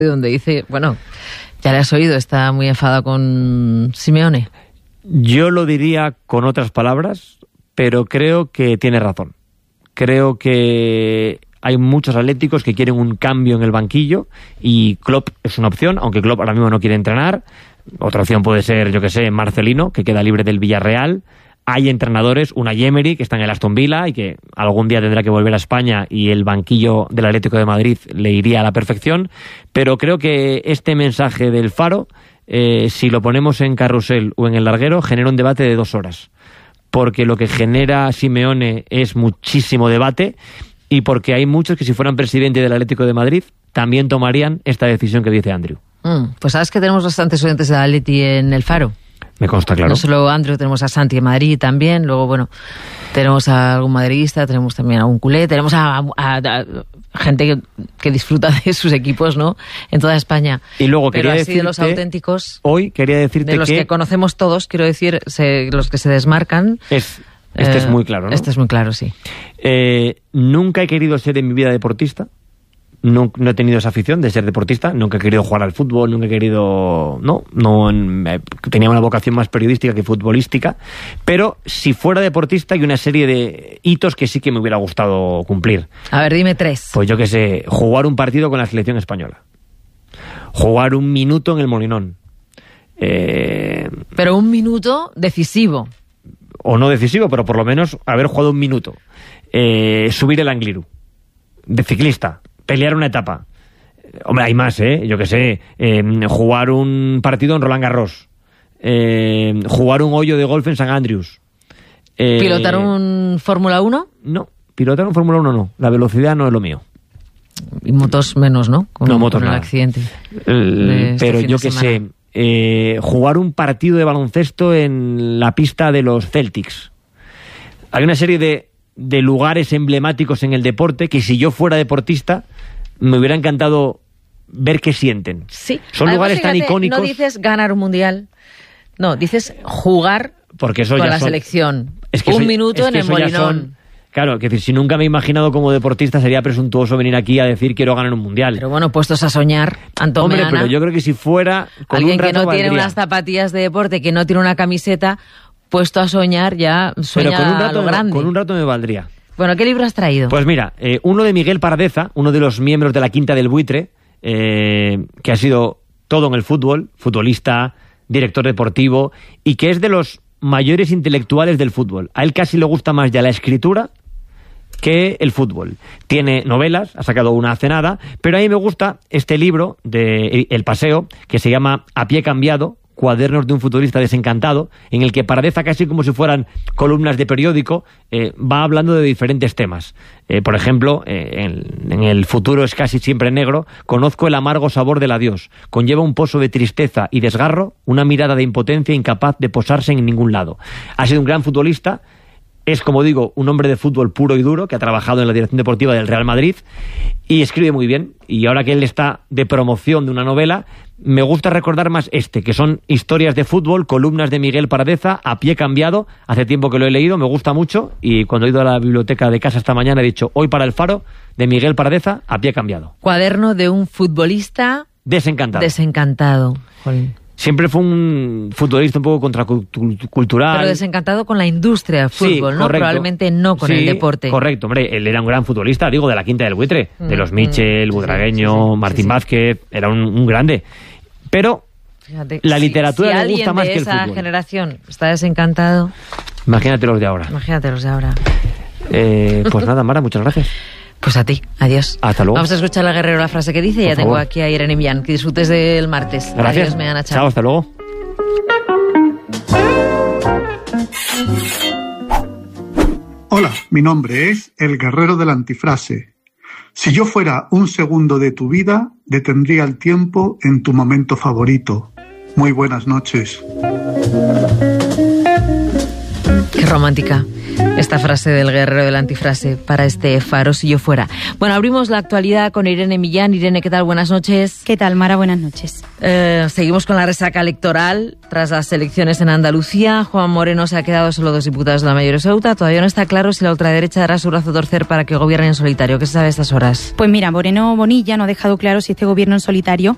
donde dice, bueno, ya le has oído, está muy enfadado con Simeone. Yo lo diría con otras palabras, pero creo que tiene razón. Creo que hay muchos atléticos que quieren un cambio en el banquillo y Klopp es una opción, aunque Klopp ahora mismo no quiere entrenar. Otra opción puede ser, yo que sé, Marcelino, que queda libre del Villarreal. Hay entrenadores, Unai Emery, que está en el Aston Villa y que algún día tendrá que volver a España y el banquillo del Atlético de Madrid le iría a la perfección. Pero creo que este mensaje del Faro, si lo ponemos en Carrusel o en El Larguero, genera un debate de 2 horas. Porque lo que genera Simeone es muchísimo debate y porque hay muchos que si fueran presidente del Atlético de Madrid también tomarían esta decisión que dice Andrew. Pues sabes que tenemos bastantes oyentes de Atleti en El Faro. Me consta, claro. No solo Andrew, tenemos a Santi en Madrid también, luego, bueno, tenemos a algún madridista, tenemos también a algún culé, tenemos a gente que disfruta de sus equipos, ¿no?, en toda España. Y luego pero quería así decirte, de los auténticos, hoy quería decirte de los que conocemos todos, quiero decir, los que se desmarcan. Este es muy claro, ¿no? Este es muy claro, sí. Nunca he querido ser en mi vida deportista. No he tenido esa afición de ser deportista, nunca he querido jugar al fútbol, nunca he querido... tenía una vocación más periodística que futbolística, pero si fuera deportista hay una serie de hitos que sí que me hubiera gustado cumplir. A ver, dime 3. Pues yo qué sé, jugar un partido con la selección española, jugar 1 minuto en el Molinón. Pero 1 minuto decisivo. O no decisivo, pero por lo menos haber jugado 1 minuto. Subir el Angliru, de ciclista. Pelear una etapa. Hombre, hay más, yo que sé. Jugar un partido en Roland Garros. Jugar un hoyo de golf en St. Andrews. ¿Pilotar un Fórmula 1? No, pilotar un Fórmula 1 no. La velocidad no es lo mío. Y motos menos, ¿no? Motos con nada. El accidente. Pero yo que sé. Jugar un partido de baloncesto en la pista de los Celtics. Hay una serie de lugares emblemáticos en el deporte que si yo fuera deportista me hubiera encantado ver qué sienten. Sí. Son además, lugares tan icónicos. No dices ganar un mundial, no, dices jugar porque eso con ya la selección. Es que 1 minuto en el Molinón. Claro, que si nunca me he imaginado como deportista sería presuntuoso venir aquí a decir quiero ganar un mundial. Pero bueno, puestos a soñar, Antón Hombre, Meana, pero yo creo que si fuera con alguien un rato que no valdría. tiene unas zapatillas de deporte, que no tiene una camiseta, puesto a soñar ya sueña pero con un rato, a lo grande. Con un rato me valdría. Bueno, ¿qué libro has traído? Pues mira, uno de Miguel Pardeza, uno de los miembros de la Quinta del Buitre, que ha sido todo en el fútbol, futbolista, director deportivo, y que es de los mayores intelectuales del fútbol. A él casi le gusta más ya la escritura que el fútbol. Tiene novelas, ha sacado una hace nada, pero a mí me gusta este libro de El Paseo, que se llama A pie cambiado, cuadernos de un futbolista desencantado, en el que Pardeza, casi como si fueran columnas de periódico, va hablando de diferentes temas. Por ejemplo, en El futuro es casi siempre negro, conozco el amargo sabor del adiós. Conlleva un pozo de tristeza y desgarro, una mirada de impotencia incapaz de posarse en ningún lado. Ha sido un gran futbolista. Es, como digo, un hombre de fútbol puro y duro que ha trabajado en la dirección deportiva del Real Madrid y escribe muy bien. Y ahora que él está de promoción de una novela, me gusta recordar más que son historias de fútbol, columnas de Miguel Pardeza, a pie cambiado. Hace tiempo que lo he leído, me gusta mucho, y cuando he ido a la biblioteca de casa esta mañana he dicho, hoy para el Faro, de Miguel Pardeza, a pie cambiado. Cuaderno de un futbolista desencantado. Jolín. Siempre fue un futbolista un poco contracultural. Pero desencantado con la industria del fútbol, sí, ¿no? Correcto. Probablemente no con el deporte. Correcto, hombre, él era un gran futbolista, digo, de la Quinta del Buitre, de los Michel, Butragueño, Martín Vázquez, era un grande. Pero fíjate, la literatura le gusta más que el fútbol. Si alguien de esa generación está desencantado... Imagínate los de ahora. Pues nada, Mara, muchas gracias. Pues a ti, adiós. Hasta luego. Vamos a escuchar la Guerrero la frase que dice. Ya tengo aquí a Irene Millán. Que disfrutes del martes. Gracias. Adiós, Meana. Chao, hasta luego. Hola, mi nombre es el Guerrero de la Antifrase. Si yo fuera un segundo de tu vida, detendría el tiempo en tu momento favorito. Muy buenas noches. Qué romántica esta frase del Guerrero de la Antifrase para este Faro, si yo fuera. Bueno, abrimos la actualidad con Irene Millán. Irene, ¿qué tal? Buenas noches. ¿Qué tal, Mara? Buenas noches. Seguimos con la resaca electoral. Tras las elecciones en Andalucía, Juan Moreno se ha quedado solo 2 diputados de la mayoría Ceuta. Todavía no está claro si la ultraderecha dará su brazo a torcer para que gobierne en solitario. ¿Qué se sabe a estas horas? Pues mira, Moreno Bonilla no ha dejado claro si este gobierno en solitario